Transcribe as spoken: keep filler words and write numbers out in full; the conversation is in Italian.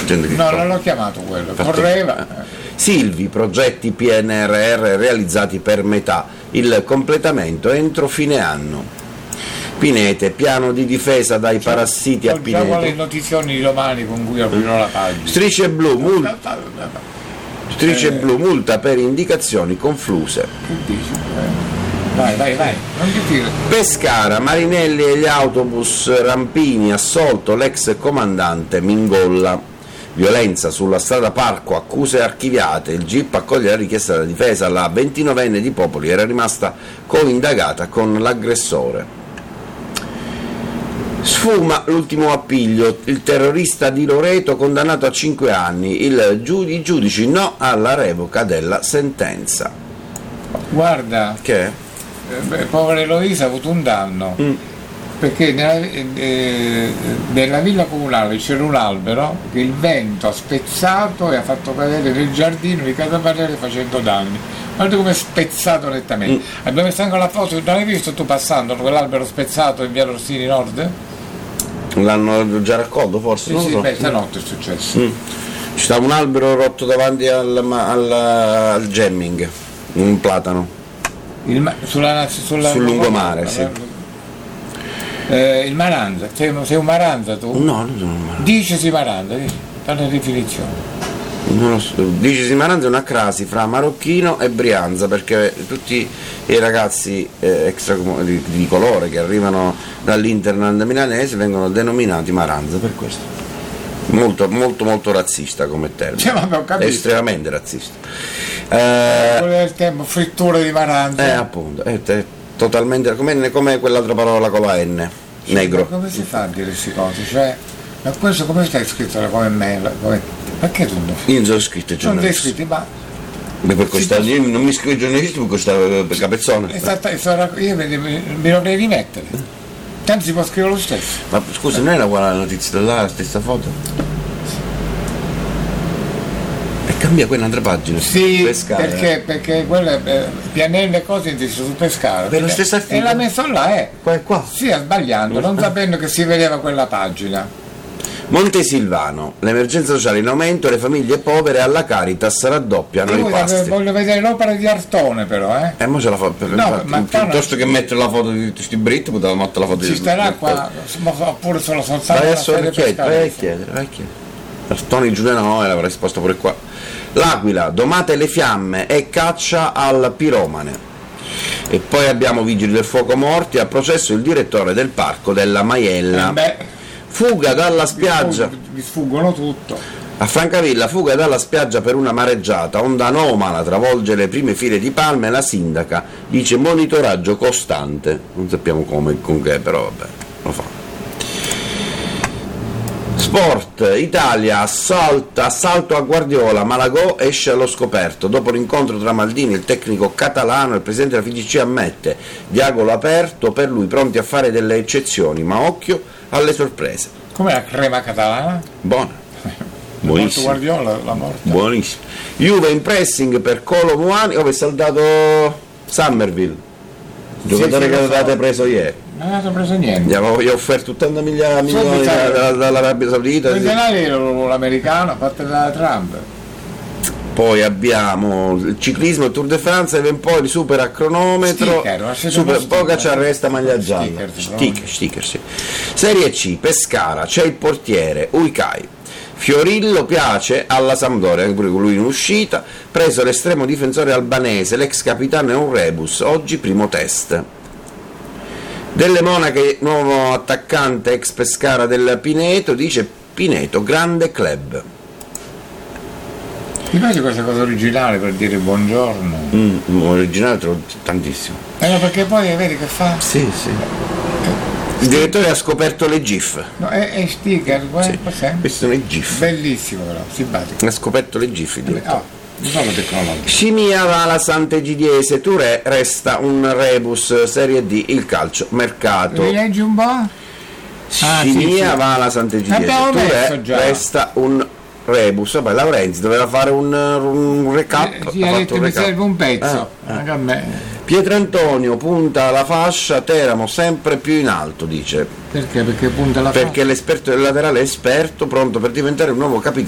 Gente che No, to- non l'ho chiamato quello, Fatto- correva. eh. Silvi, progetti P N R R realizzati per metà, il completamento entro fine anno. Pinete, piano di difesa dai parassiti a Ho già quale Pineto. notizioni di domani con cui aprirò la pagina. Strisce blu, mul- strisce Eh. blu, multa per indicazioni confluse. Che dici? Eh. Vai, vai, vai, non ti tiro. Pescara, Marinelli e gli autobus Rampini, assolto l'ex comandante Mingolla. Violenza sulla strada Parco, accuse archiviate, il G I P accoglie la richiesta della difesa, la ventinovenne di Popoli era rimasta coindagata con l'aggressore. Sfuma l'ultimo appiglio, il terrorista di Loreto condannato a cinque anni, il giu- i giudici no alla revoca della sentenza. Guarda, Che? eh, beh, povera Eloisa ha avuto un danno. Mm. Perché nella, eh, nella villa comunale c'era un albero che il vento ha spezzato e ha fatto cadere nel giardino di Casa Barriere facendo danni. Guarda come è spezzato nettamente. Mm. Abbiamo visto anche la foto, non hai visto tu passando quell'albero spezzato in via Rossini Nord? L'hanno già raccolto forse? Sì, non sì, so. beh, stanotte è successo. Mm. Ci stava un albero rotto davanti al, ma- al, al Gemming, un platano. Il, ma- sulla, sulla, Sul lungomare, sì. Eh, il Maranza, sei, sei un Maranza tu? No, non sono un Maranza. Dicesi Maranza, dici, tale definizione. Non lo so. Dici Maranza è una crasi fra Marocchino e Brianza, perché tutti i ragazzi eh, extra di, di colore che arrivano dall'Interland milanese vengono denominati Maranza per questo. Molto, molto, molto razzista come termine. Cioè, vabbè, ho capito. Estremamente razzista. Eh, Quello del tempo, frittura di Maranza. eh, appunto, è, è totalmente come, come quell'altra parola con la N, negro. Ma come si fa a dire queste cose? Cioè, ma questo come stai scritto come me? Come, perché tu non Io non sono scritto non sei giornalista. scritto, ma Beh, per questa, Si io non mi scrivo giornalista per questa per capezzone. è stata, è stata- io me, me, me lo devi rimettere. Tanto si può scrivere lo stesso. Ma scusa, non era quella la notizia della la stessa foto? E cambia quella un'altra pagina. Sì, Pescara. perché, perché quelle eh, pianelle cose indice su Pescara. Per lo stesso E articolo. l'ha messo là, eh. Qua è qua. Sì, sbagliando, non sapendo che si vedeva quella pagina. Montesilvano, l'emergenza sociale in aumento, le famiglie povere alla Caritas raddoppiano Io i voglio, pasti. voglio vedere l'opera di Artone però, eh. E mo ce la fa per, No, infatti, ma fa una- piuttosto che mettere la foto di tutti questi britti, poteva mettere la foto Ci di starà qua, oppure solo soltanto Vai la adesso a serie chiedere, vai a pescarese. chiedere, vai a chiedere. Artoni Giuliano no, e l'avrei risposto pure qua. L'Aquila, domate le fiamme e caccia al piromane. E poi abbiamo vigili del fuoco morti, a processo il direttore del parco della Maiella. Eh beh, Fuga dalla spiaggia. vi sfuggono tutto. A Francavilla, fuga dalla spiaggia per una mareggiata, onda anomala travolge le prime file di palme, la sindaca dice monitoraggio costante. Non sappiamo come e con che, però vabbè, lo fa. Sport, Italia, assalto, assalto a Guardiola, Malagò esce allo scoperto. Dopo l'incontro tra Maldini e il tecnico catalano, il presidente della F I G C ammette diavolo aperto, per lui pronti a fare delle eccezioni, ma occhio alle sorprese. Com'è la crema catalana? Buona. Morto Buonissimo. Guardiola, la morte. Buonissimo. Juve in pressing per Colo Muani, ove è saldato Summerville, giocatore sì, che lo avevate so. preso ieri. Non avete preso niente. Gli avevo gli ho offerto ottanta milioni milioni da- da- dall'Arabia Saudita. Il sì. denaro l'americano fatto da Trump. Poi abbiamo il ciclismo, il Tour de France, Evenpoli supera a cronometro, Sticker, ma siete super, uno sticker. Pogacar resta maglia gialla. Sticker, Sticker, sticker, sì. Serie C, Pescara, c'è il portiere, Uicai. Fiorillo piace alla Sampdoria, anche pure con lui in uscita, preso l'estremo difensore albanese, l'ex capitano è un rebus, oggi primo test. Delle Monache, nuovo attaccante ex Pescara del Pineto, dice Pineto, grande club. Mi piace questa cosa originale per dire buongiorno. Mm, originale trovo tantissimo. Eh no, perché poi vedi che fa? Sì, sì. Il direttore ha scoperto le GIF. No, è, è sticker, guarda, Sì. cos'è? Queste sono le GIF. Bellissimo però, simpatico. Ha scoperto le GIF il direttore. Oh, non sono tecnologico. Scimia va alla Sant'Egidiese, Touré resta un rebus, Serie D, il calcio mercato. Rileggi un po'? Ah, sì, Scimia sì. va alla Sant'Egidiese, L'abbiamo messo Touré già. resta un rebus. Vabbè, Laurenzi doveva fare un, un recap. Eh, sì, ha ha fatto detto un mi recap. serve un pezzo. Ah, ah. Anche a me. Pietrantonio punta alla fascia, Teramo sempre più in alto, dice. Perché? Perché punta la Perché l'esperto del laterale è esperto, pronto per diventare un nuovo